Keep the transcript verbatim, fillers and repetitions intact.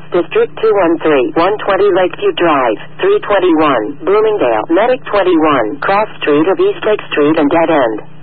District two one three, one twenty Lakeview Drive, three twenty-one, Bloomingdale, Medic twenty-one, Cross Street of East Lake Street and Dead End.